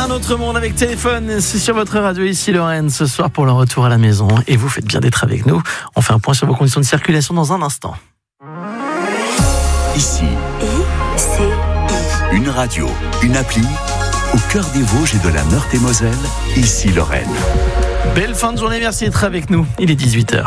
Un autre monde avec téléphone, c'est sur votre radio ici Lorraine ce soir pour le retour à la maison et vous faites bien d'être avec nous. On fait un point sur vos conditions de circulation dans un instant. Ici, une radio, une appli, au cœur des Vosges et de la Meurthe-et-Moselle, ici Lorraine. Belle fin de journée, merci d'être avec nous, il est 18h.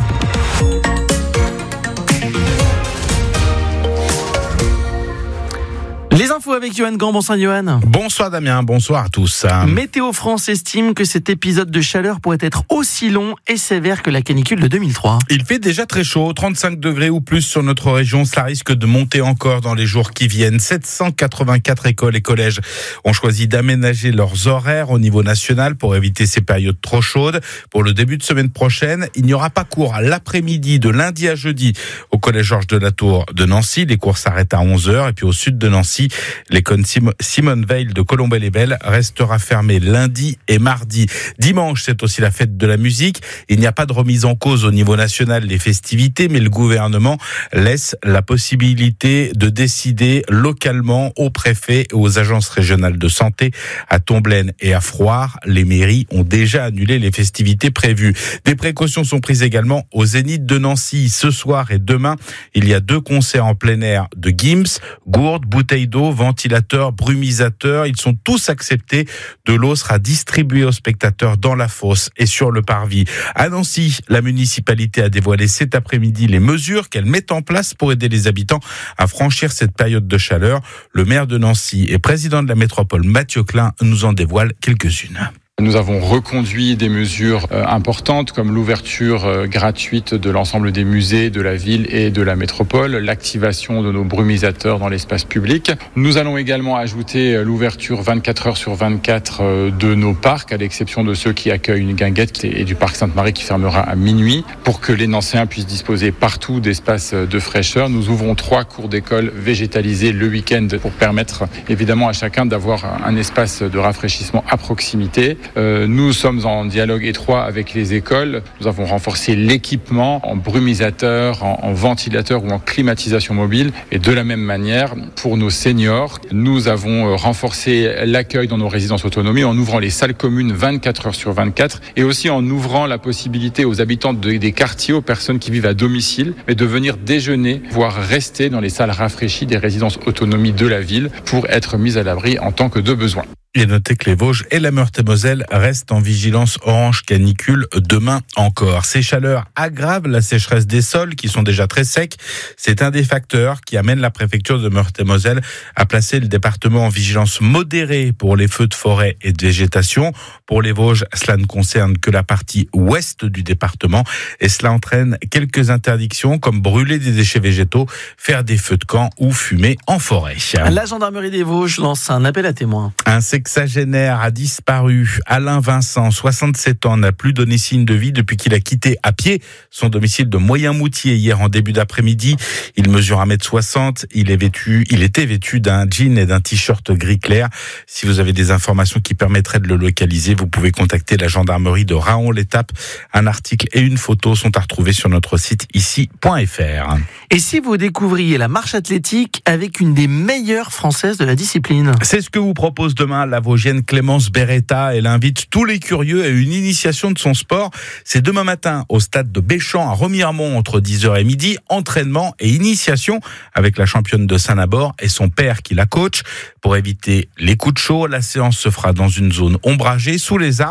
Les infos avec Johan Gant. Bonsoir Johan. Bonsoir Damien, bonsoir à tous. Météo France estime que cet épisode de chaleur pourrait être aussi long et sévère que la canicule de 2003. Il fait déjà très chaud, 35 degrés ou plus sur notre région. Cela risque de monter encore dans les jours qui viennent. 784 écoles et collèges ont choisi d'aménager leurs horaires au niveau national pour éviter ces périodes trop chaudes. Pour le début de semaine prochaine, il n'y aura pas cours à l'après-midi de lundi à jeudi au collège Georges de la Tour de Nancy. Les cours s'arrêtent à 11h et puis au sud de Nancy, l'école Simone Veil de Colombey-les-Belles restera fermée lundi et mardi. Dimanche, c'est aussi la fête de la musique. Il n'y a pas de remise en cause au niveau national des festivités, mais le gouvernement laisse la possibilité de décider localement aux préfets et aux agences régionales de santé. À Tomblaine et à Froire, les mairies ont déjà annulé les festivités prévues. Des précautions sont prises également au Zénith de Nancy. Ce soir et demain, il y a 2 concerts en plein air de Gims, gourdes, bouteilles d'eau, ventilateurs, brumisateurs. Ils sont tous acceptés. De l'eau sera distribuée aux spectateurs dans la fosse et sur le parvis. À Nancy, la municipalité a dévoilé cet après-midi les mesures qu'elle met en place pour aider les habitants à franchir cette période de chaleur. Le maire de Nancy et président de la métropole, Mathieu Klein, nous en dévoile quelques-unes. Nous avons reconduit des mesures importantes comme l'ouverture gratuite de l'ensemble des musées de la ville et de la métropole, l'activation de nos brumisateurs dans l'espace public. Nous allons également ajouter l'ouverture 24 heures sur 24 de nos parcs, à l'exception de ceux qui accueillent une guinguette et du parc Sainte-Marie qui fermera à minuit, pour que les Nancéens puissent disposer partout d'espaces de fraîcheur. Nous ouvrons 3 cours d'école végétalisés le week-end pour permettre évidemment à chacun d'avoir un espace de rafraîchissement à proximité. Nous sommes en dialogue étroit avec les écoles. Nous avons renforcé l'équipement en brumisateur, en ventilateur ou en climatisation mobile. Et de la même manière, pour nos seniors, nous avons renforcé l'accueil dans nos résidences autonomie en ouvrant les salles communes 24 heures sur 24 et aussi en ouvrant la possibilité aux habitants des quartiers, aux personnes qui vivent à domicile, mais de venir déjeuner, voire rester dans les salles rafraîchies des résidences autonomie de la ville pour être mis à l'abri en tant que de besoin. Et notez que les Vosges et la Meurthe-et-Moselle restent en vigilance orange canicule demain encore. Ces chaleurs aggravent la sécheresse des sols qui sont déjà très secs. C'est un des facteurs qui amène la préfecture de Meurthe-et-Moselle à placer le département en vigilance modérée pour les feux de forêt et de végétation. Pour les Vosges, cela ne concerne que la partie ouest du département et cela entraîne quelques interdictions comme brûler des déchets végétaux, faire des feux de camp ou fumer en forêt. La gendarmerie des Vosges lance un appel à témoins. Un sexagénaire a disparu. Alain Vincent, 67 ans, n'a plus donné signe de vie depuis qu'il a quitté à pied son domicile de Moyen-Moutier hier en début d'après-midi. Il mesure 1m60. Il était vêtu d'un jean et d'un t-shirt gris clair. Si vous avez des informations qui permettraient de le localiser, vous pouvez contacter la gendarmerie de Raon-l'Étape. Un article et une photo sont à retrouver sur notre site ici.fr. Et si vous découvriez la marche athlétique avec une des meilleures françaises de la discipline? C'est ce que vous propose demain la Vosgienne Clémence Beretta. Elle invite tous les curieux à une initiation de son sport. C'est demain matin au stade de Béchamp à Remiremont entre 10h et midi. Entraînement et initiation avec la championne de Saint-Nabord et son père qui la coach. Pour éviter les coups de chaud, la séance se fera dans une zone ombragée sous les arbres.